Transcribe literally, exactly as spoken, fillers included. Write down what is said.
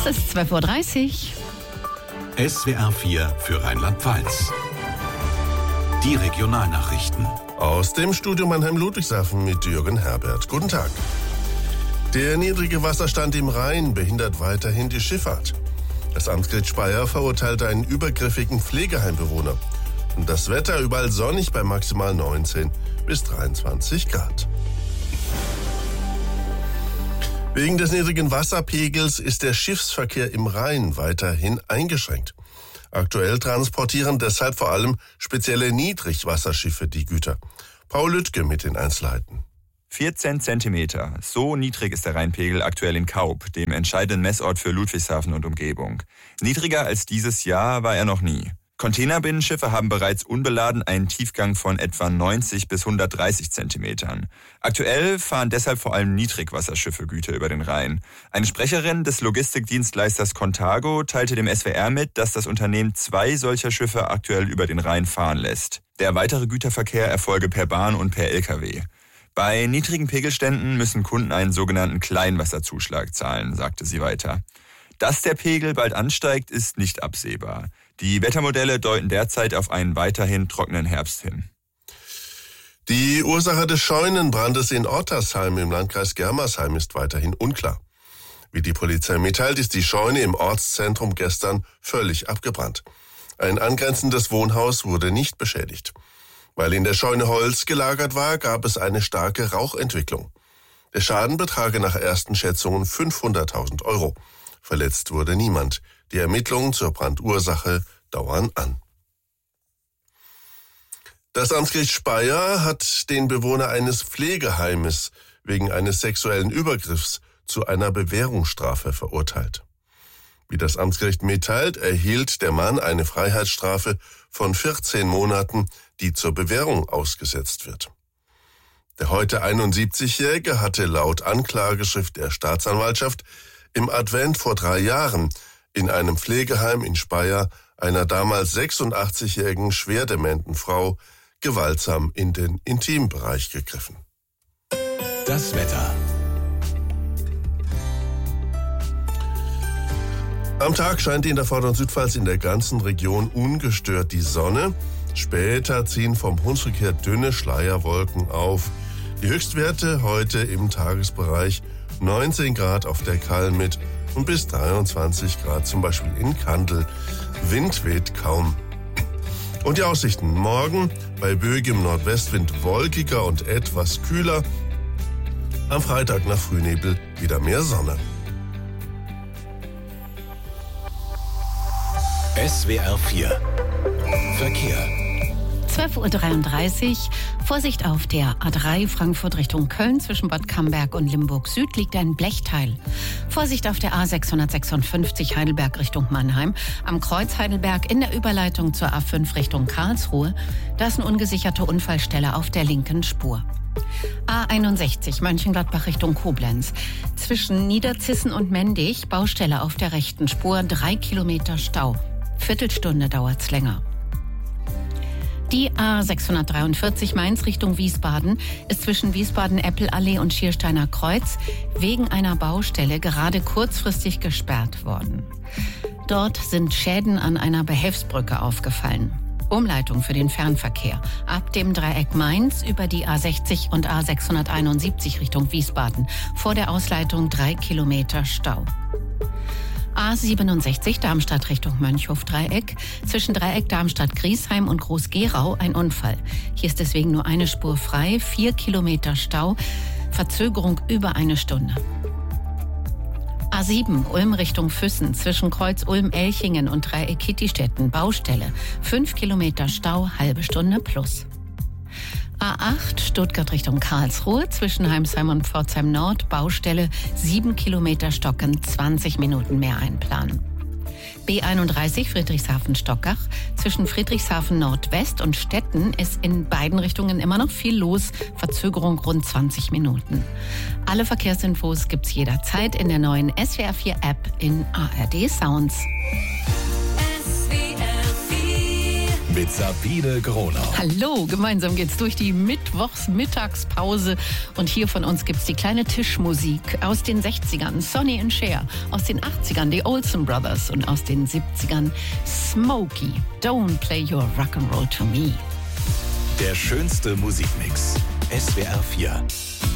Es ist zwölf Uhr dreißig. S W R vier für Rheinland-Pfalz. Die Regionalnachrichten. Aus dem Studio Mannheim-Ludwigshafen mit Jürgen Herbert. Guten Tag. Der niedrige Wasserstand im Rhein behindert weiterhin die Schifffahrt. Das Amtsgericht Speyer verurteilte einen übergriffigen Pflegeheimbewohner. Und das Wetter überall sonnig bei maximal neunzehn bis dreiundzwanzig Grad. Wegen des niedrigen Wasserpegels ist der Schiffsverkehr im Rhein weiterhin eingeschränkt. Aktuell transportieren deshalb vor allem spezielle Niedrigwasserschiffe die Güter. Paul Lüttke mit den Einzelheiten. vierzehn Zentimeter. So niedrig ist der Rheinpegel aktuell in Kaub, dem entscheidenden Messort für Ludwigshafen und Umgebung. Niedriger als dieses Jahr war er noch nie. Containerbinnenschiffe haben bereits unbeladen einen Tiefgang von etwa neunzig bis hundertdreißig Zentimetern. Aktuell fahren deshalb vor allem Niedrigwasserschiffe Güter über den Rhein. Eine Sprecherin des Logistikdienstleisters Contago teilte dem S W R mit, dass das Unternehmen zwei solcher Schiffe aktuell über den Rhein fahren lässt. Der weitere Güterverkehr erfolge per Bahn und per L K W. Bei niedrigen Pegelständen müssen Kunden einen sogenannten Kleinwasserzuschlag zahlen, sagte sie weiter. Dass der Pegel bald ansteigt, ist nicht absehbar. Die Wettermodelle deuten derzeit auf einen weiterhin trockenen Herbst hin. Die Ursache des Scheunenbrandes in Ottersheim im Landkreis Germersheim ist weiterhin unklar. Wie die Polizei mitteilt, ist die Scheune im Ortszentrum gestern völlig abgebrannt. Ein angrenzendes Wohnhaus wurde nicht beschädigt. Weil in der Scheune Holz gelagert war, gab es eine starke Rauchentwicklung. Der Schaden betrage nach ersten Schätzungen fünfhunderttausend Euro. Verletzt wurde niemand. Die Ermittlungen zur Brandursache dauern an. Das Amtsgericht Speyer hat den Bewohner eines Pflegeheimes wegen eines sexuellen Übergriffs zu einer Bewährungsstrafe verurteilt. Wie das Amtsgericht mitteilt, erhielt der Mann eine Freiheitsstrafe von vierzehn Monaten, die zur Bewährung ausgesetzt wird. Der heute einundsiebzigjährige hatte laut Anklageschrift der Staatsanwaltschaft im Advent vor drei Jahren in einem Pflegeheim in Speyer einer damals sechsundachtzigjährigen schwer dementen Frau gewaltsam in den Intimbereich gegriffen. Das Wetter. Am Tag scheint in der Vorder- und Südpfalz in der ganzen Region ungestört die Sonne. Später ziehen vom Hunsrück her dünne Schleierwolken auf. Die Höchstwerte heute im Tagesbereich neunzehn Grad auf der Kalmit und bis dreiundzwanzig Grad zum Beispiel in Kandel. Wind weht kaum. Und die Aussichten: Morgen bei böigem Nordwestwind wolkiger und etwas kühler. Am Freitag nach Frühnebel wieder mehr Sonne. S W R vier Verkehr. zwölf Uhr dreiunddreißig. Vorsicht auf der A drei Frankfurt Richtung Köln. Zwischen Bad Camberg und Limburg Süd liegt ein Blechteil. Vorsicht auf der A sechshundertsechsundfünfzig Heidelberg Richtung Mannheim. Am Kreuz Heidelberg in der Überleitung zur A fünf Richtung Karlsruhe. Da ist eine ungesicherte Unfallstelle auf der linken Spur. A einundsechzig Mönchengladbach Richtung Koblenz. Zwischen Niederzissen und Mendig Baustelle auf der rechten Spur. Drei Kilometer Stau. Viertelstunde dauert's länger. Die A sechshundertdreiundvierzig Mainz Richtung Wiesbaden ist zwischen Wiesbaden-Eppelallee und Schiersteiner Kreuz wegen einer Baustelle gerade kurzfristig gesperrt worden. Dort sind Schäden an einer Behelfsbrücke aufgefallen. Umleitung für den Fernverkehr. Ab dem Dreieck Mainz über die A sechzig und A sechshunderteinundsiebzig Richtung Wiesbaden. Vor der Ausleitung drei Kilometer Stau. A siebenundsechzig Darmstadt Richtung Mönchhof-Dreieck. Zwischen Dreieck Darmstadt-Griesheim und Groß-Gerau ein Unfall. Hier ist deswegen nur eine Spur frei, vier Kilometer Stau, Verzögerung über eine Stunde. A sieben Ulm Richtung Füssen. Zwischen Kreuz Ulm-Elchingen und Dreieck Kittistetten Baustelle. fünf Kilometer Stau, halbe Stunde plus. A acht Stuttgart Richtung Karlsruhe, zwischen Heimsheim und Pforzheim Nord, Baustelle, sieben Kilometer Stocken, zwanzig Minuten mehr einplanen. B einunddreißig Friedrichshafen-Stockach, zwischen Friedrichshafen Nordwest und Stetten ist in beiden Richtungen immer noch viel los, Verzögerung rund zwanzig Minuten. Alle Verkehrsinfos gibt's jederzeit in der neuen S W R vier App in A R D Sounds. mit Sabine Gronau. Hallo, gemeinsam geht's durch die Mittwochsmittagspause. Und hier von uns gibt's die kleine Tischmusik aus den sechzigern, Sonny and Cher, aus den achtzigern, die Olsen Brothers und aus den siebzigern, Smokey, Don't Play Your Rock'n'Roll to Me. Der schönste Musikmix. S W R vier.